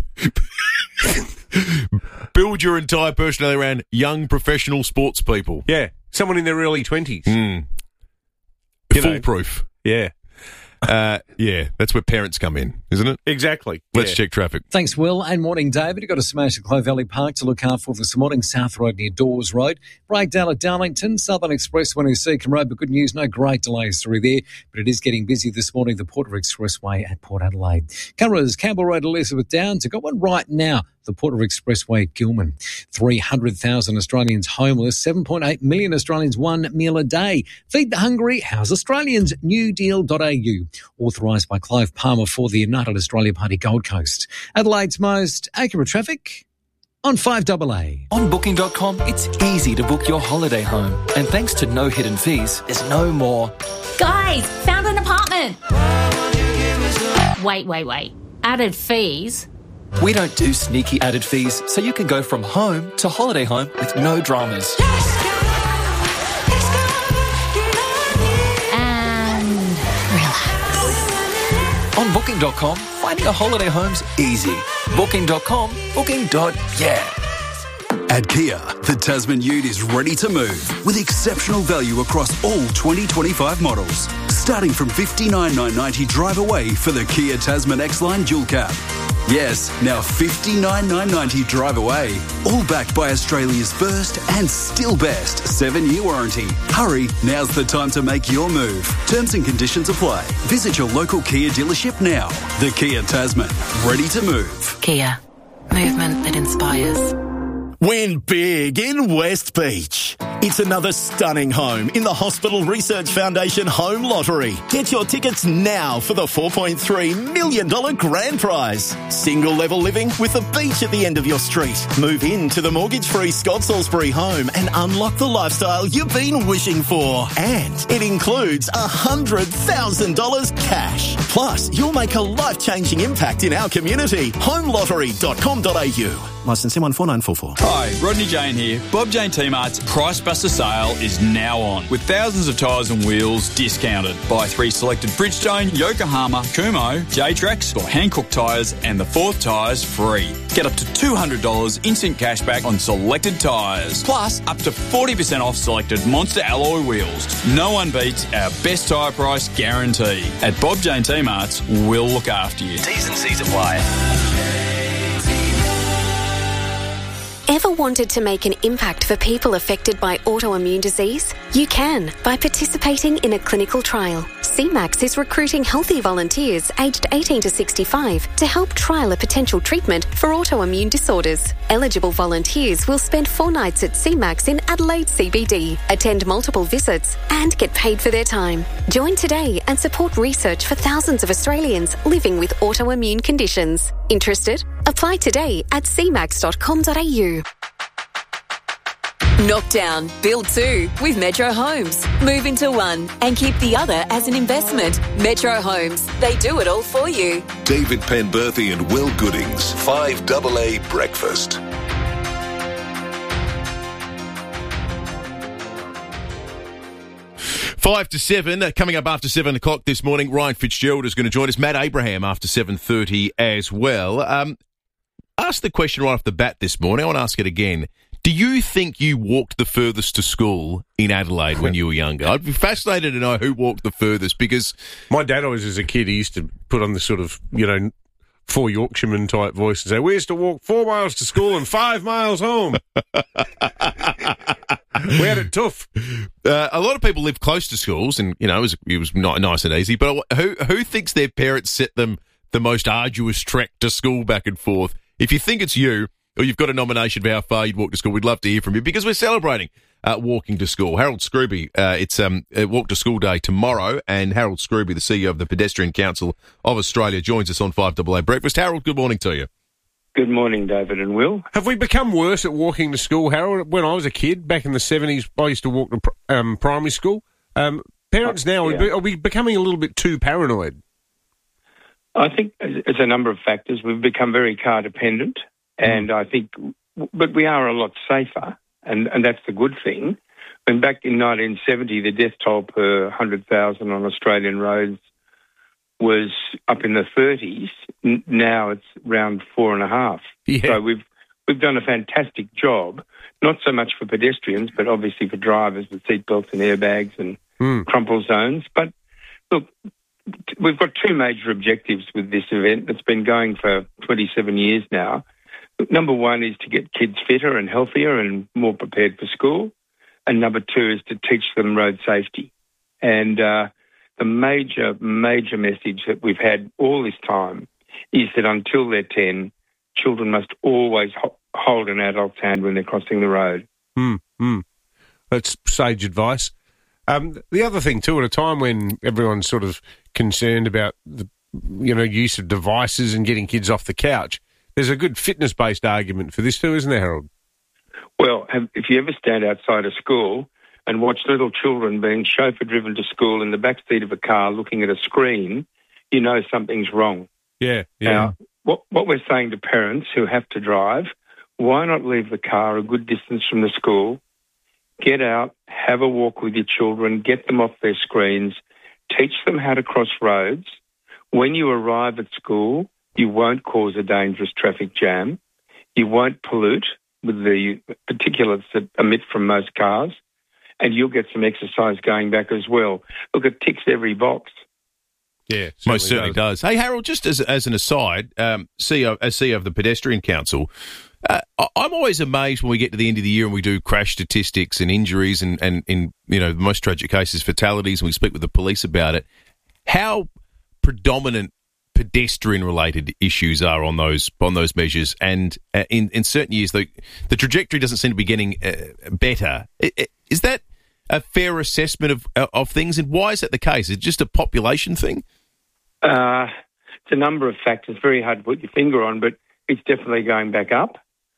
Build your entire personality around young professional sports people. Yeah, someone in their early twenties. Mm. You know. Foolproof. Yeah. Uh, yeah, that's where parents come in, isn't it? Exactly. Let's yeah. check traffic. Thanks, Will, and morning, David. You've got to smash at Clove Valley Park to look out for this morning. South Road near Dawes Road. Breakdown at Darlington, Southern Expressway near Seacombe Road, but good news, no great delays through there, but it is getting busy this morning. The Porter Expressway at Port Adelaide. Curra's Campbell Road, Elizabeth Downs. I've got one right now. The Porter Expressway at Gilman. three hundred thousand Australians homeless, seven point eight million Australians one meal a day. Feed the hungry, house Australians, new deal dot a u. Authorised by Clive Palmer for the United Australia Party Gold Coast. Adelaide's most accurate traffic on five A A. On booking dot com, it's easy to book your holiday home. And thanks to no hidden fees, there's no more. Guys, found an apartment. Wait, wait, wait. Added fees? We don't do sneaky added fees, so you can go from home to holiday home with no dramas. And relax. On booking dot com, finding a holiday home's easy. booking dot com, booking. Yeah. At Kia, the Tasman Ute is ready to move with exceptional value across all twenty twenty-five models. Starting from fifty-nine thousand nine hundred ninety drive away for the Kia Tasman X-Line Dual Cab. Yes, now fifty-nine thousand nine hundred ninety drive away. All backed by Australia's first and still best seven-year warranty. Hurry, now's the time to make your move. Terms and conditions apply. Visit your local Kia dealership now. The Kia Tasman, ready to move. Kia, movement that inspires. Win big in West Beach. It's another stunning home in the Hospital Research Foundation Home Lottery. Get your tickets now for the four point three million dollars grand prize. Single level living with a beach at the end of your street. Move into the mortgage-free Scott Salisbury home and unlock the lifestyle you've been wishing for. And it includes one hundred thousand dollars cash. Plus, you'll make a life-changing impact in our community. home lottery dot com dot a u. Licence M one four nine four four. Hi, Rodney Jane here. Bob Jane T-Mart's Price Buster sale is now on, with thousands of tyres and wheels discounted. Buy three selected Bridgestone, Yokohama, Kumho, J-Trax or Hankook tyres and the fourth tyres free. Get up to two hundred dollars instant cashback on selected tyres. Plus, up to forty percent off selected Monster alloy wheels. No one beats our best tyre price guarantee. At Bob Jane T-Mart's, we'll look after you. T's and C's apply. Ever wanted to make an impact for people affected by autoimmune disease? You can by participating in a clinical trial. C MAX is recruiting healthy volunteers aged eighteen to sixty-five to help trial a potential treatment for autoimmune disorders. Eligible volunteers will spend four nights at C MAX in Adelaide C B D, attend multiple visits and get paid for their time. Join today and support research for thousands of Australians living with autoimmune conditions. Interested? Apply today at c max dot com dot a u. Knock down, build two with Metro Homes. Move into one and keep the other as an investment. Metro Homes, they do it all for you. David Penberthy and Will Goodings, five A A Breakfast. Five to seven, uh, coming up after seven o'clock this morning, Ryan Fitzgerald is going to join us. Matt Abraham after seven thirty as well. Um, ask the question right off the bat this morning. I want to ask it again. Do you think you walked the furthest to school in Adelaide when you were younger? I'd be fascinated to know who walked the furthest because... My dad always, as a kid, he used to put on this sort of, you know, four Yorkshireman type voice and say, we used to walk four miles to school and five miles home. We had it tough. Uh, a lot of people live close to schools and, you know, it was, it was not nice and easy, but who, who thinks their parents set them the most arduous trek to school back and forth? If you think it's you, or you've got a nomination for how far you'd walk to school, we'd love to hear from you because we're celebrating uh, walking to school. Harold Scrooby, uh, it's um, Walk to School Day tomorrow, and Harold Scrooby, the C E O of the Pedestrian Council of Australia, joins us on five A A Breakfast. Harold, good morning to you. Good morning, David and Will. Have we become worse at walking to school, Harold? When I was a kid, back in the seventies, I used to walk to um, primary school. Um, parents now, yeah. are we becoming a little bit too paranoid? I think it's a number of factors. We've become very car dependent. And I think, but we are a lot safer, and, and that's the good thing. When back in nineteen seventy, the death toll per one hundred thousand on Australian roads was up in the thirties. N- now it's around four and a half. Yeah. So we've we've done a fantastic job, not so much for pedestrians, but obviously for drivers with seatbelts and airbags and mm. crumple zones. But look, we've got two major objectives with this event that's been going for twenty-seven years now. Number one is to get kids fitter and healthier and more prepared for school. And number two is to teach them road safety. And uh, the major, major message that we've had all this time is that until they're ten, children must always ho- hold an adult's hand when they're crossing the road. Hmm, hmm. That's sage advice. Um, the other thing, too, at a time when everyone's sort of concerned about the, you know, use of devices and getting kids off the couch, there's a good fitness-based argument for this too, isn't there, Harold? Well, have, if you ever stand outside a school and watch little children being chauffeur-driven to school in the backseat of a car looking at a screen, you know something's wrong. Yeah, yeah. Now, what, what we're saying to parents who have to drive, why not leave the car a good distance from the school, get out, have a walk with your children, get them off their screens, teach them how to cross roads. When you arrive at school, you won't cause a dangerous traffic jam. You won't pollute with the particulates that emit from most cars, and you'll get some exercise going back as well. Look, it ticks every box. Yeah, certainly most certainly does. does. Hey, Harold, just as as an aside, um, C E O, as C E O of the Pedestrian Council, uh, I'm always amazed when we get to the end of the year and we do crash statistics and injuries and, and in you know the most tragic cases, fatalities, and we speak with the police about it. How predominant pedestrian-related issues are on those on those measures, and uh, in in certain years, the the trajectory doesn't seem to be getting uh, better. Is that a fair assessment of of things, and why is that the case? Is it just a population thing? Uh, it's a number of factors. Very hard to put your finger on, but it's definitely going back up.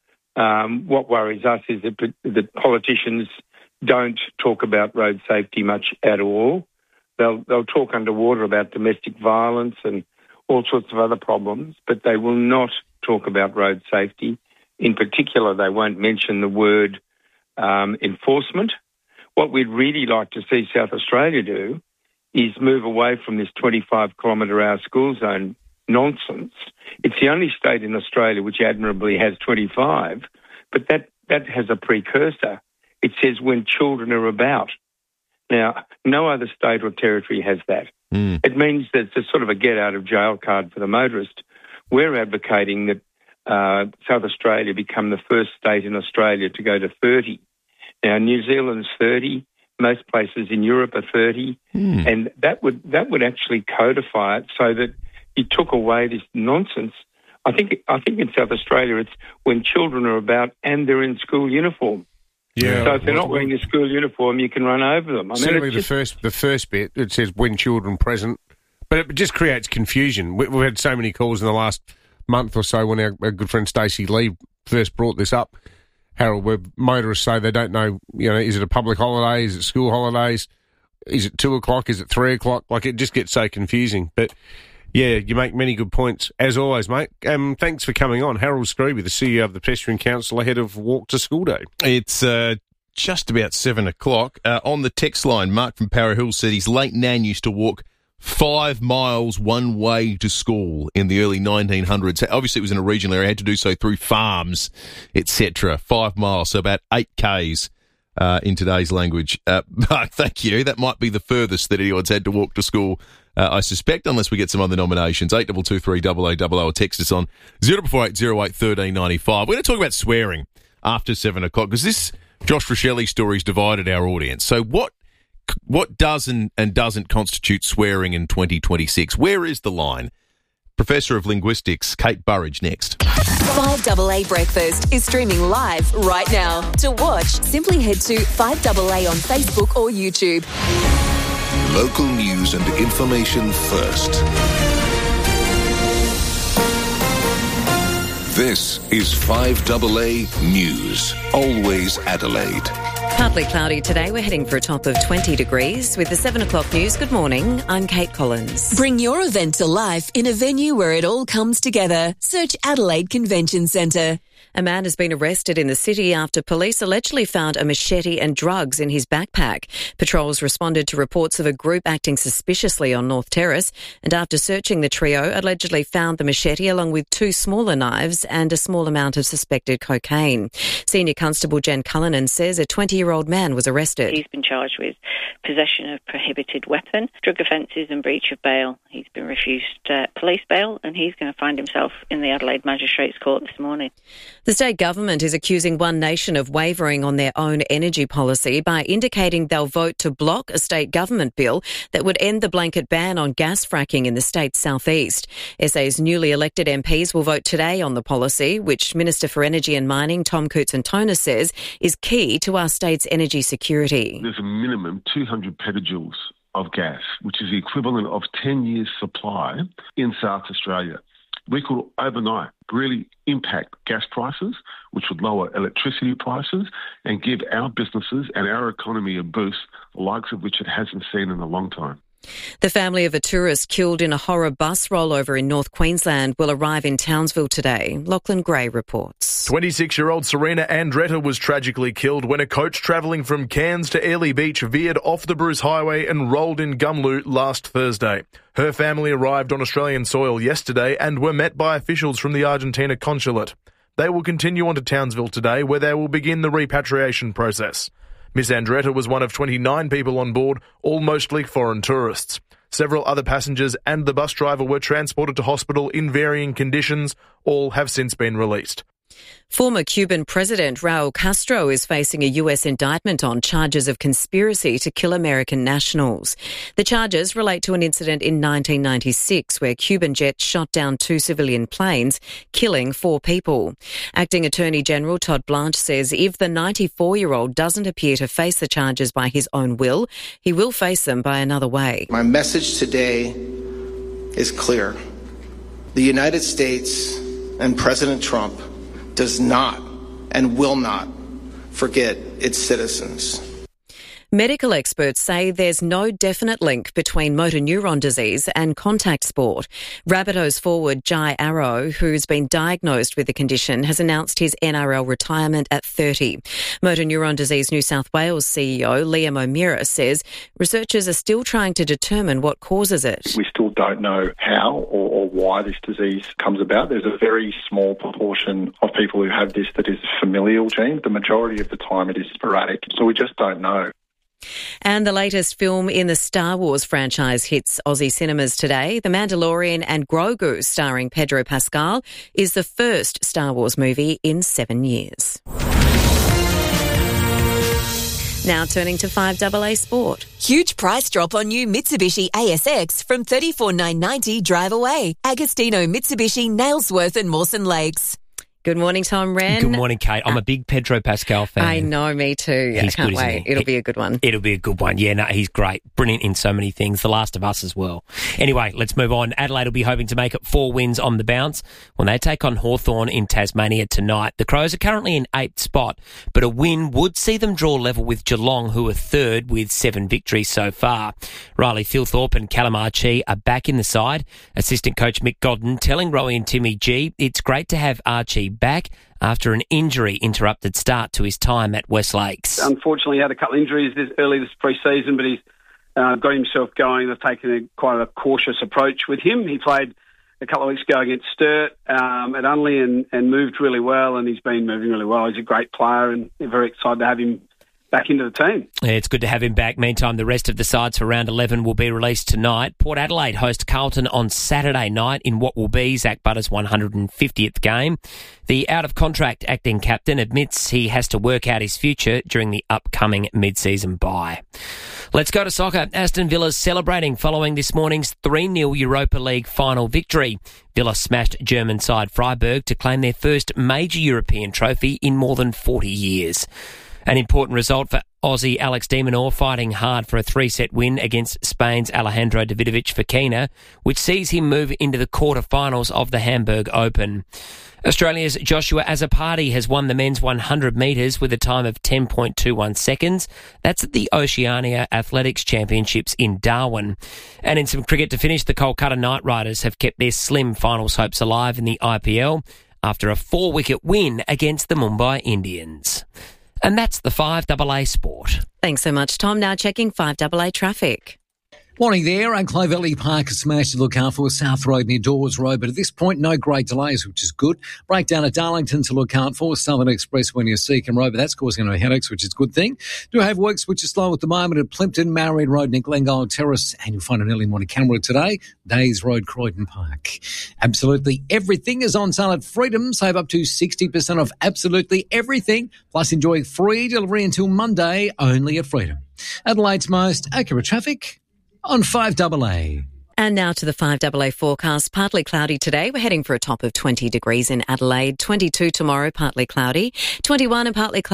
Um, what worries us is that, that politicians don't talk about road safety much at all. They'll they'll talk underwater about domestic violence and all sorts of other problems, but they will not talk about road safety. In particular, they won't mention the word um, enforcement. What we'd really like to see South Australia do is move away from this twenty-five kilometre hour school zone nonsense. It's the only state in Australia which admirably has twenty-five, but that, that has a precursor. It says when children are about. Now, no other state or territory has that. Mm. It means that it's a sort of a get-out-of-jail card for the motorist. We're advocating that uh, South Australia become the first state in Australia to go to thirty. Now, New Zealand's thirty. Most places in Europe are thirty. Mm. And that would that would actually codify it so that you took away this nonsense. I think I think in South Australia it's when children are about and they're in school uniform. Yeah. So if they're not wearing a school uniform, you can run over them. I mean, certainly it's the just, first the first bit, it says when children present, but it just creates confusion. We, we've had so many calls in the last month or so when our, our good friend Stacey Lee first brought this up, Harold, where motorists say they don't know, you know, is it a public holiday, is it school holidays, is it two o'clock, is it three o'clock? Like, it just gets so confusing. But, yeah, you make many good points, as always, mate. Um, thanks for coming on. Harold Scrooby, the C E O of the Pedestrian Council, ahead of Walk to School Day. It's uh, just about seven o'clock. Uh, on the text line, Mark from Para Hill said his late nan used to walk five miles one way to school in the early nineteen hundreds. Obviously, it was in a regional area. Had to do so through farms, et cetera. Five miles, so about eight kays uh, in today's language. Uh, Mark, thank you. That might be the furthest that anyone's had to walk to school, uh, I suspect, unless we get some other nominations. eight two two three double oh double oh or text us on zero four eight zero eight one three nine five. We're going to talk about swearing after seven o'clock because this Josh Rochelle story's divided our audience. So what What does and, and doesn't constitute swearing in twenty twenty-six? Where is the line? Professor of Linguistics, Kate Burridge, next. five A A Breakfast is streaming live right now. To watch, simply head to five A A on Facebook or YouTube. Local news and information first. This is five A A News. Always Adelaide. Partly cloudy today. We're heading for a top of twenty degrees. With the seven o'clock news, good morning. I'm Kate Collins. Bring your event to life in a venue where it all comes together. Search Adelaide Convention Centre. A man has been arrested in the city after police allegedly found a machete and drugs in his backpack. Patrols responded to reports of a group acting suspiciously on North Terrace, and after searching, the trio allegedly found the machete along with two smaller knives and a small amount of suspected cocaine. Senior Constable Jen Cullinan says a twenty-year-old man was arrested. He's been charged with possession of prohibited weapon, drug offences and breach of bail. He's been refused uh, police bail, and he's going to find himself in the Adelaide Magistrates Court this morning. The state government is accusing One Nation of wavering on their own energy policy by indicating they'll vote to block a state government bill that would end the blanket ban on gas fracking in the state's southeast. S A's newly elected M Ps will vote today on the policy, which Minister for Energy and Mining Tom Koutsantonis says is key to our state's energy security. There's a minimum two hundred petajoules of gas, which is the equivalent of ten years' supply in South Australia. We could overnight really impact gas prices, which would lower electricity prices and give our businesses and our economy a boost, the likes of which it hasn't seen in a long time. The family of a tourist killed in a horror bus rollover in North Queensland will arrive in Townsville today. Lachlan Gray reports. twenty-six-year-old Serena Andretta was tragically killed when a coach travelling from Cairns to Airlie Beach veered off the Bruce Highway and rolled in Gumlu last Thursday. Her family arrived on Australian soil yesterday and were met by officials from the Argentina consulate. They will continue on to Townsville today, where they will begin the repatriation process. Miss Andretta was one of twenty-nine people on board, all mostly foreign tourists. Several other passengers and the bus driver were transported to hospital in varying conditions. All have since been released. Former Cuban President Raul Castro is facing a U S indictment on charges of conspiracy to kill American nationals. The charges relate to an incident in nineteen ninety-six where Cuban jets shot down two civilian planes, killing four people. Acting Attorney General Todd Blanche says if the ninety-four-year-old doesn't appear to face the charges by his own will, he will face them by another way. My message today is clear. The United States and President Trump does not and will not forget its citizens. Medical experts say there's no definite link between motor neuron disease and contact sport. Rabbitohs forward Jai Arrow, who's been diagnosed with the condition, has announced his N R L retirement at thirty. Motor neuron disease New South Wales C E O Liam O'Meara says researchers are still trying to determine what causes it. We still don't know how or, or why this disease comes about. There's a very small proportion of people who have this that is familial gene. The majority of the time it is sporadic, so we just don't know. And the latest film in the Star Wars franchise hits Aussie cinemas today. The Mandalorian and Grogu, starring Pedro Pascal, is the first Star Wars movie in seven years. Now turning to five A A Sport. Huge price drop on new Mitsubishi A S X from thirty-four thousand nine hundred ninety dollars drive away. Agostino Mitsubishi, Nailsworth and Mawson Lakes. Good morning, Tom Wren. Good morning, Kate. I'm a big Pedro Pascal fan. I know, me too. He's I can't good, wait. isn't he? It'll It- be a good one. It'll be a good one. Yeah, no, he's great. Brilliant in so many things. The Last of Us as well. Anyway, let's move on. Adelaide will be hoping to make it four wins on the bounce when they take on Hawthorn in Tasmania tonight. The Crows are currently in eighth spot, but a win would see them draw level with Geelong, who are third with seven victories so far. Riley Thilthorpe and Callum Archie are back in the side. Assistant coach Mick Godden telling Rowie and Timmy G it's great to have Archie back after an injury-interrupted start to his time at West Lakes. Unfortunately, he had a couple of injuries this, early this pre-season, but he's uh, got himself going. They've taken a, quite a cautious approach with him. He played a couple of weeks ago against Sturt um, at Unley and, and moved really well, and he's been moving really well. He's a great player, and they're very excited to have him back into the team. Yeah, it's good to have him back. Meantime, the rest of the sides for round eleven will be released tonight. Port Adelaide host Carlton on Saturday night in what will be Zach Butter's one hundred fiftieth game. The out-of-contract acting captain admits he has to work out his future during the upcoming mid-season bye. Let's go to soccer. Aston Villa's celebrating following this morning's three nil Europa League final victory. Villa smashed German side Freiburg to claim their first major European trophy in more than forty years. An important result for Aussie Alex de Minaur fighting hard for a three-set win against Spain's Alejandro Davidovich Fokina, which sees him move into the quarter-finals of the Hamburg Open. Australia's Joshua Azzopardi has won the men's one hundred metres with a time of ten point two one seconds. That's at the Oceania Athletics Championships in Darwin. And in some cricket to finish, the Kolkata Knight Riders have kept their slim finals hopes alive in the I P L after a four-wicket win against the Mumbai Indians. And that's the five A A Sport. Thanks so much, Tom. Now checking five A A traffic. Morning there. And Clovelly Park is smashed to look out for South Road near Dawes Road, but at this point, no great delays, which is good. Breakdown at Darlington to look out for Southern Expressway near Seacombe Road, but that's causing no headaches, which is a good thing. Do have works which are slow at the moment at Plimpton, Marion Road near Glengyle Terrace, and you'll find an early morning camera today, Days Road, Croydon Park. Absolutely everything is on sale at Freedom. Save up to sixty percent off absolutely everything, plus enjoy free delivery until Monday only at Freedom. Adelaide's most accurate traffic on five A A. And now to the five A A forecast. Partly cloudy today. We're heading for a top of twenty degrees in Adelaide. twenty-two tomorrow, partly cloudy. twenty-one and partly cloudy.